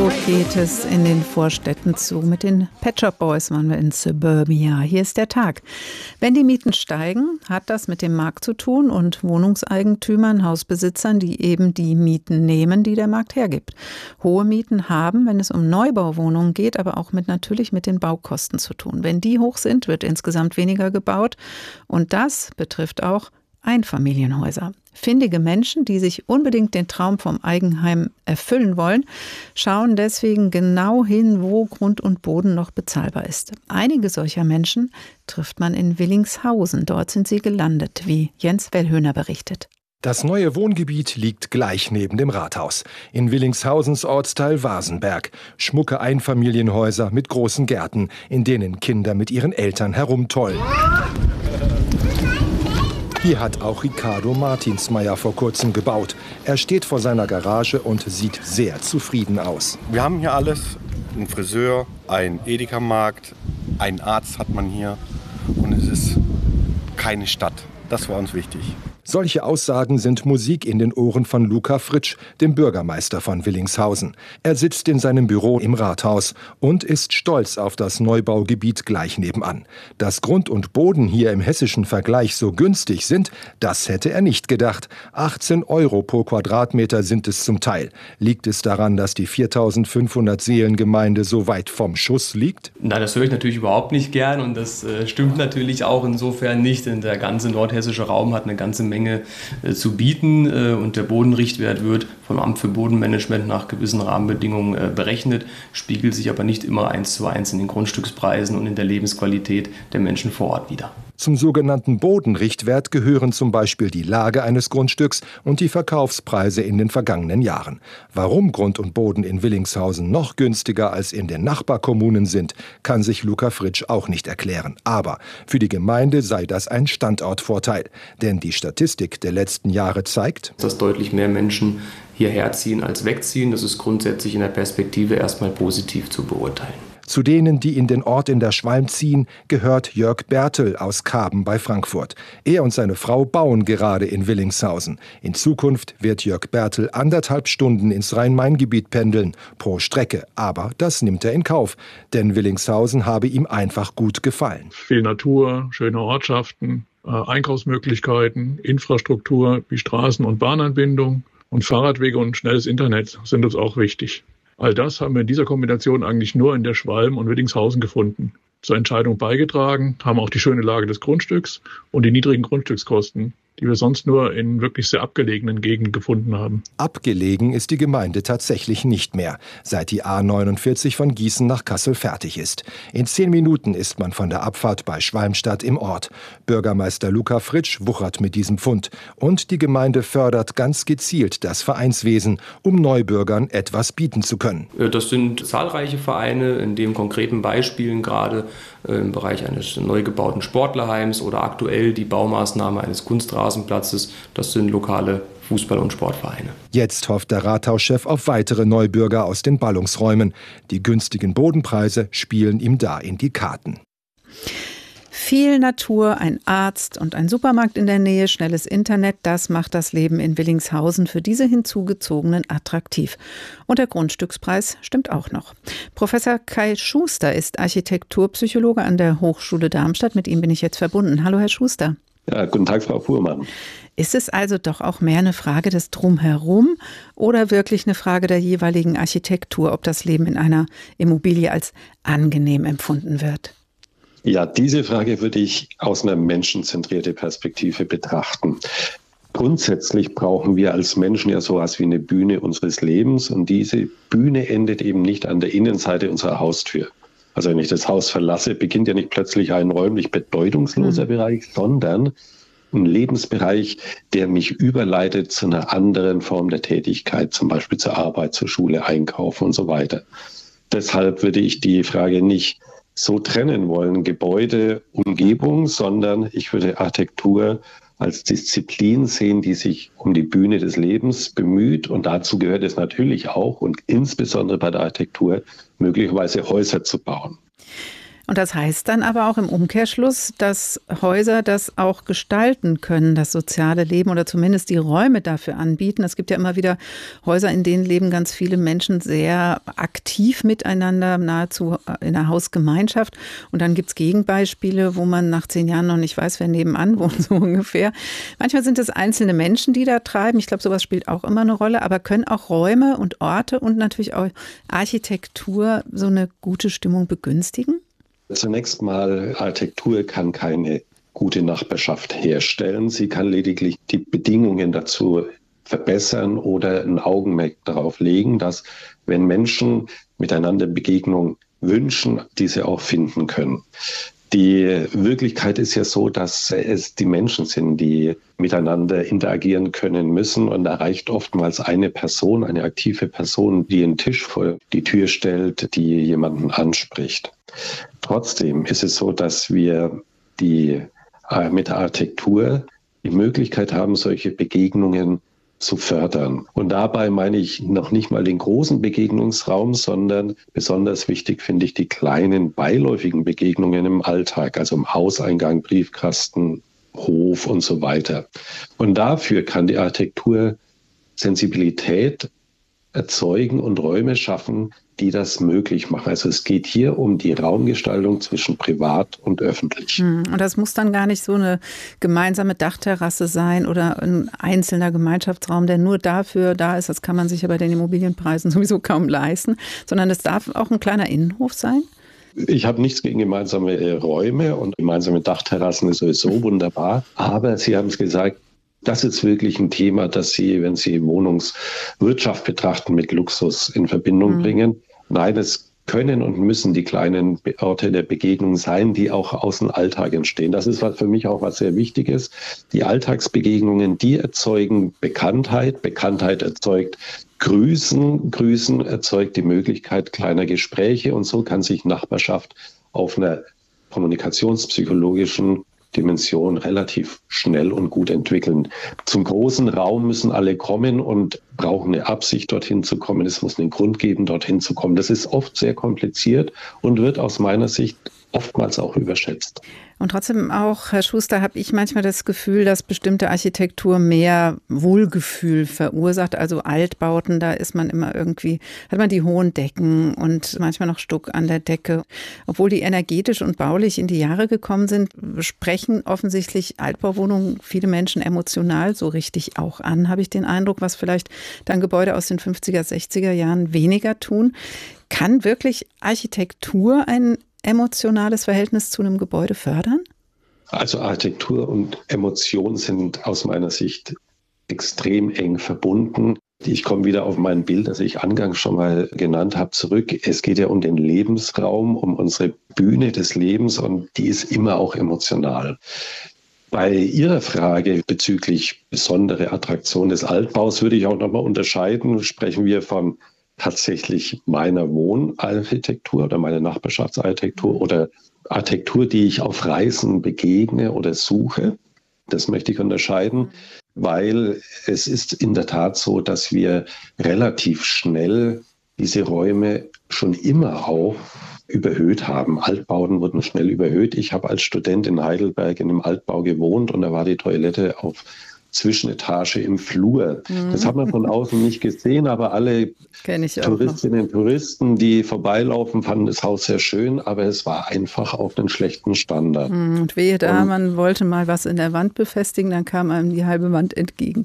So geht es in den Vorstädten zu. Mit den Pet Shop Boys waren wir in Suburbia. Hier ist der Tag. Wenn die Mieten steigen, hat das mit dem Markt zu tun und Wohnungseigentümern, Hausbesitzern, die eben die Mieten nehmen, die der Markt hergibt. Hohe Mieten haben, wenn es um Neubauwohnungen geht, aber auch natürlich mit den Baukosten zu tun. Wenn die hoch sind, wird insgesamt weniger gebaut. Und das betrifft auch Einfamilienhäuser. Findige Menschen, die sich unbedingt den Traum vom Eigenheim erfüllen wollen, schauen deswegen genau hin, wo Grund und Boden noch bezahlbar ist. Einige solcher Menschen trifft man in Willingshausen. Dort sind sie gelandet, wie Jens Wellhöhner berichtet. Das neue Wohngebiet liegt gleich neben dem Rathaus. In Willingshausens Ortsteil Wasenberg. Schmucke Einfamilienhäuser mit großen Gärten, in denen Kinder mit ihren Eltern herumtollen. Hier hat auch Ricardo Martinsmeier vor kurzem gebaut. Er steht vor seiner Garage und sieht sehr zufrieden aus. Wir haben hier alles, einen Friseur, einen Edeka-Markt, einen Arzt hat man hier und es ist keine Stadt. Das war uns wichtig. Solche Aussagen sind Musik in den Ohren von Luca Fritsch, dem Bürgermeister von Willingshausen. Er sitzt in seinem Büro im Rathaus und ist stolz auf das Neubaugebiet gleich nebenan. Dass Grund und Boden hier im hessischen Vergleich so günstig sind, das hätte er nicht gedacht. 18 € pro Quadratmeter sind es zum Teil. Liegt es daran, dass die 4.500 Seelengemeinde so weit vom Schuss liegt? Na, das höre ich natürlich überhaupt nicht gern und das stimmt natürlich auch insofern nicht, denn der ganze nordhessische Raum hat eine ganze Menge zu bieten und der Bodenrichtwert wird vom Amt für Bodenmanagement nach gewissen Rahmenbedingungen berechnet, spiegelt sich aber nicht immer 1:1 in den Grundstückspreisen und in der Lebensqualität der Menschen vor Ort wider. Zum sogenannten Bodenrichtwert gehören zum Beispiel die Lage eines Grundstücks und die Verkaufspreise in den vergangenen Jahren. Warum Grund und Boden in Willingshausen noch günstiger als in den Nachbarkommunen sind, kann sich Luca Fritsch auch nicht erklären. Aber für die Gemeinde sei das ein Standortvorteil. Denn die Statistik der letzten Jahre zeigt, dass deutlich mehr Menschen hierher ziehen als wegziehen. Das ist grundsätzlich in der Perspektive erstmal positiv zu beurteilen. Zu denen, die in den Ort in der Schwalm ziehen, gehört Jörg Bertel aus Kaben bei Frankfurt. Er und seine Frau bauen gerade in Willingshausen. In Zukunft wird Jörg Bertel 1,5 Stunden ins Rhein-Main-Gebiet pendeln, pro Strecke. Aber das nimmt er in Kauf, denn Willingshausen habe ihm einfach gut gefallen. Viel Natur, schöne Ortschaften, Einkaufsmöglichkeiten, Infrastruktur wie Straßen- und Bahnanbindung und Fahrradwege und schnelles Internet sind uns auch wichtig. All das haben wir in dieser Kombination eigentlich nur in der Schwalm und Willingshausen gefunden. Zur Entscheidung beigetragen haben auch die schöne Lage des Grundstücks und die niedrigen Grundstückskosten, die wir sonst nur in wirklich sehr abgelegenen Gegenden gefunden haben. Abgelegen ist die Gemeinde tatsächlich nicht mehr, seit die A49 von Gießen nach Kassel fertig ist. In 10 Minuten ist man von der Abfahrt bei Schwalmstadt im Ort. Bürgermeister Luca Fritsch wuchert mit diesem Fund. Und die Gemeinde fördert ganz gezielt das Vereinswesen, um Neubürgern etwas bieten zu können. Das sind zahlreiche Vereine, in dem konkreten Beispielen gerade im Bereich eines neu gebauten Sportlerheims oder aktuell die Baumaßnahme eines Kunstrasenplatzes. Das sind lokale Fußball- und Sportvereine. Jetzt hofft der Rathauschef auf weitere Neubürger aus den Ballungsräumen. Die günstigen Bodenpreise spielen ihm da in die Karten. Viel Natur, ein Arzt und ein Supermarkt in der Nähe, schnelles Internet, das macht das Leben in Willingshausen für diese Hinzugezogenen attraktiv. Und der Grundstückspreis stimmt auch noch. Professor Kai Schuster ist Architekturpsychologe an der Hochschule Darmstadt. Mit ihm bin ich jetzt verbunden. Hallo, Herr Schuster. Ja, guten Tag, Frau Fuhrmann. Ist es also doch auch mehr eine Frage des Drumherum oder wirklich eine Frage der jeweiligen Architektur, ob das Leben in einer Immobilie als angenehm empfunden wird? Ja, diese Frage würde ich aus einer menschenzentrierten Perspektive betrachten. Grundsätzlich brauchen wir als Menschen ja sowas wie eine Bühne unseres Lebens und diese Bühne endet eben nicht an der Innenseite unserer Haustür. Also wenn ich das Haus verlasse, beginnt ja nicht plötzlich ein räumlich bedeutungsloser Bereich, sondern ein Lebensbereich, der mich überleitet zu einer anderen Form der Tätigkeit, zum Beispiel zur Arbeit, zur Schule, Einkaufen und so weiter. Deshalb würde ich die Frage nicht so trennen wollen, Gebäude, Umgebung, sondern ich würde Architektur als Disziplin sehen, die sich um die Bühne des Lebens bemüht. Und dazu gehört es natürlich auch und insbesondere bei der Architektur möglicherweise Häuser zu bauen. Und das heißt dann aber auch im Umkehrschluss, dass Häuser das auch gestalten können, das soziale Leben oder zumindest die Räume dafür anbieten. Es gibt ja immer wieder Häuser, in denen leben ganz viele Menschen sehr aktiv miteinander, nahezu in einer Hausgemeinschaft. Und dann gibt es Gegenbeispiele, wo man nach 10 Jahren noch nicht weiß, wer nebenan wohnt, so ungefähr. Manchmal sind es einzelne Menschen, die da treiben. Ich glaube, sowas spielt auch immer eine Rolle. Aber können auch Räume und Orte und natürlich auch Architektur so eine gute Stimmung begünstigen? Zunächst mal, Architektur kann keine gute Nachbarschaft herstellen. Sie kann lediglich die Bedingungen dazu verbessern oder ein Augenmerk darauf legen, dass, wenn Menschen miteinander Begegnung wünschen, diese auch finden können. Die Wirklichkeit ist ja so, dass es die Menschen sind, die miteinander interagieren können müssen. Und da reicht oftmals eine Person, eine aktive Person, die einen Tisch vor die Tür stellt, die jemanden anspricht. Trotzdem ist es so, dass wir mit der Architektur die Möglichkeit haben, solche Begegnungen zu fördern. Und dabei meine ich noch nicht mal den großen Begegnungsraum, sondern besonders wichtig finde ich die kleinen beiläufigen Begegnungen im Alltag, also im Hauseingang, Briefkasten, Hof und so weiter. Und dafür kann die Architektur Sensibilität erzeugen und Räume schaffen, die das möglich machen. Also es geht hier um die Raumgestaltung zwischen privat und öffentlich. Und das muss dann gar nicht so eine gemeinsame Dachterrasse sein oder ein einzelner Gemeinschaftsraum, der nur dafür da ist. Das kann man sich ja bei den Immobilienpreisen sowieso kaum leisten, sondern es darf auch ein kleiner Innenhof sein. Ich habe nichts gegen gemeinsame Räume und gemeinsame Dachterrassen ist sowieso wunderbar. Aber Sie haben es gesagt, das ist wirklich ein Thema, das Sie, wenn Sie Wohnungswirtschaft betrachten, mit Luxus in Verbindung bringen. Nein, es können und müssen die kleinen Orte der Begegnung sein, die auch aus dem Alltag entstehen. Das ist für mich auch was sehr Wichtiges. Die Alltagsbegegnungen, die erzeugen Bekanntheit. Bekanntheit erzeugt Grüßen. Grüßen erzeugt die Möglichkeit kleiner Gespräche. Und so kann sich Nachbarschaft auf einer kommunikationspsychologischen Dimension relativ schnell und gut entwickeln. Zum großen Raum müssen alle kommen und brauchen eine Absicht, dorthin zu kommen. Es muss einen Grund geben, dorthin zu kommen. Das ist oft sehr kompliziert und wird aus meiner Sicht oftmals auch überschätzt. Und trotzdem auch, Herr Schuster, habe ich manchmal das Gefühl, dass bestimmte Architektur mehr Wohlgefühl verursacht. Also Altbauten, da ist man immer irgendwie, hat man die hohen Decken und manchmal noch Stuck an der Decke. Obwohl die energetisch und baulich in die Jahre gekommen sind, sprechen offensichtlich Altbauwohnungen viele Menschen emotional so richtig auch an, habe ich den Eindruck, was vielleicht dann Gebäude aus den 50er, 60er Jahren weniger tun. Kann wirklich Architektur ein emotionales Verhältnis zu einem Gebäude fördern? Also Architektur und Emotion sind aus meiner Sicht extrem eng verbunden. Ich komme wieder auf mein Bild, das ich angangs schon mal genannt habe, zurück. Es geht ja um den Lebensraum, um unsere Bühne des Lebens und die ist immer auch emotional. Bei Ihrer Frage bezüglich besondere Attraktion des Altbaus würde ich auch nochmal unterscheiden. Sprechen wir von tatsächlich meiner Wohnarchitektur oder meiner Nachbarschaftsarchitektur oder Architektur, die ich auf Reisen begegne oder suche. Das möchte ich unterscheiden, weil es ist in der Tat so, dass wir relativ schnell diese Räume schon immer auch überhöht haben. Altbauten wurden schnell überhöht. Ich habe als Student in Heidelberg in einem Altbau gewohnt und da war die Toilette auf Zwischenetage im Flur. Das hat man von außen nicht gesehen, aber alle Touristinnen und Touristen, die vorbeilaufen, fanden das Haus sehr schön, aber es war einfach auf einen schlechten Standard. Und wehe da, man wollte mal was in der Wand befestigen, dann kam einem die halbe Wand entgegen.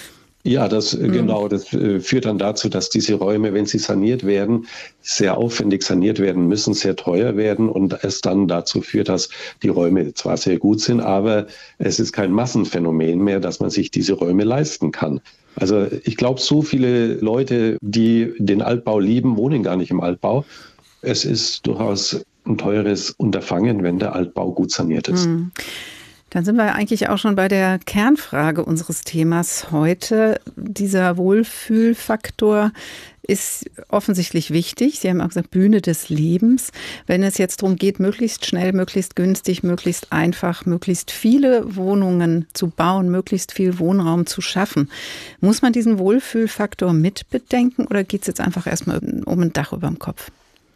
Ja, genau, das führt dann dazu, dass diese Räume, wenn sie saniert werden, sehr aufwendig saniert werden müssen, sehr teuer werden und es dann dazu führt, dass die Räume zwar sehr gut sind, aber es ist kein Massenphänomen mehr, dass man sich diese Räume leisten kann. Also ich glaube, so viele Leute, die den Altbau lieben, wohnen gar nicht im Altbau. Es ist durchaus ein teures Unterfangen, wenn der Altbau gut saniert ist. Dann sind wir eigentlich auch schon bei der Kernfrage unseres Themas heute. Dieser Wohlfühlfaktor ist offensichtlich wichtig. Sie haben auch gesagt, Bühne des Lebens. Wenn es jetzt darum geht, möglichst schnell, möglichst günstig, möglichst einfach, möglichst viele Wohnungen zu bauen, möglichst viel Wohnraum zu schaffen, muss man diesen Wohlfühlfaktor mitbedenken oder geht es jetzt einfach erstmal um ein Dach über dem Kopf?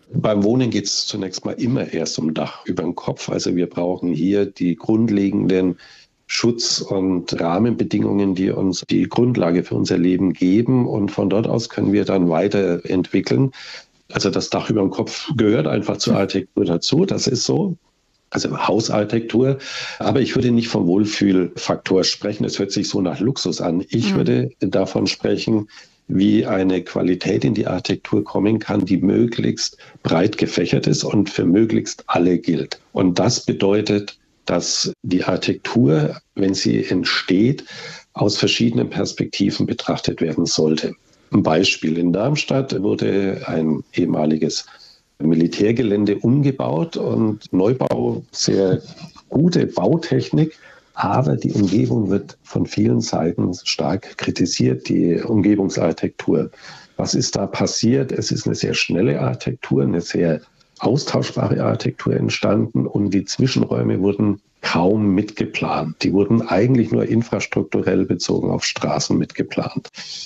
Beim Wohnen geht es zunächst mal immer erst um Dach über dem Kopf. Also wir brauchen hier die grundlegenden Schutz- und Rahmenbedingungen, die uns die Grundlage für unser Leben geben. Und von dort aus können wir dann weiterentwickeln. Also das Dach über dem Kopf gehört einfach zur Architektur dazu. Das ist so. Also Hausarchitektur. Aber ich würde nicht vom Wohlfühlfaktor sprechen. Es hört sich so nach Luxus an. Ich würde davon sprechen, wie eine Qualität in die Architektur kommen kann, die möglichst breit gefächert ist und für möglichst alle gilt. Und das bedeutet, dass die Architektur, wenn sie entsteht, aus verschiedenen Perspektiven betrachtet werden sollte. Ein Beispiel: In Darmstadt wurde ein ehemaliges Militärgelände umgebaut und Neubau, sehr gute Bautechnik. Aber die Umgebung wird von vielen Seiten stark kritisiert, die Umgebungsarchitektur. Was ist da passiert? Es ist eine sehr schnelle Architektur, eine sehr austauschbare Architektur entstanden und die Zwischenräume wurden kaum mitgeplant. Die wurden eigentlich nur infrastrukturell bezogen auf Straßen mitgeplant.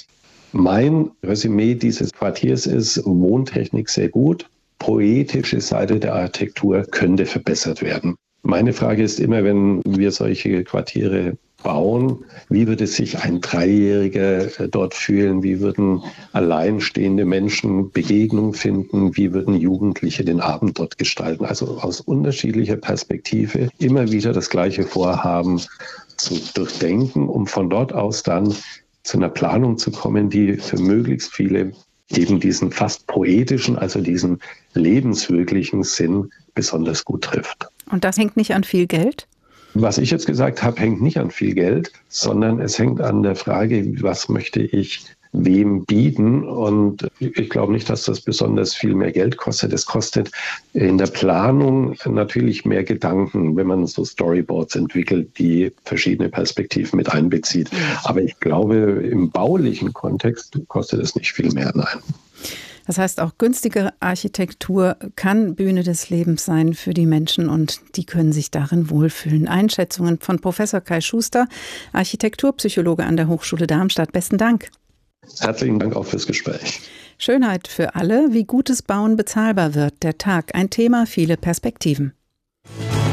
Mein Resümee dieses Quartiers ist: Wohntechnik sehr gut, poetische Seite der Architektur könnte verbessert werden. Meine Frage ist immer, wenn wir solche Quartiere bauen, wie würde sich ein Dreijähriger dort fühlen? Wie würden alleinstehende Menschen Begegnung finden? Wie würden Jugendliche den Abend dort gestalten? Also aus unterschiedlicher Perspektive immer wieder das gleiche Vorhaben zu durchdenken, um von dort aus dann zu einer Planung zu kommen, die für möglichst viele eben diesen fast poetischen, also diesen lebenswirklichen Sinn besonders gut trifft. Und das hängt nicht an viel Geld? Was ich jetzt gesagt habe, hängt nicht an viel Geld, sondern es hängt an der Frage, was möchte ich wem bieten. Und ich glaube nicht, dass das besonders viel mehr Geld kostet. Es kostet in der Planung natürlich mehr Gedanken, wenn man so Storyboards entwickelt, die verschiedene Perspektiven mit einbezieht. Aber ich glaube, im baulichen Kontext kostet es nicht viel mehr, nein. Das heißt, auch günstige Architektur kann Bühne des Lebens sein für die Menschen und die können sich darin wohlfühlen. Einschätzungen von Professor Kai Schuster, Architekturpsychologe an der Hochschule Darmstadt. Besten Dank. Herzlichen Dank auch fürs Gespräch. Schönheit für alle, wie gutes Bauen bezahlbar wird. Der Tag, ein Thema, viele Perspektiven.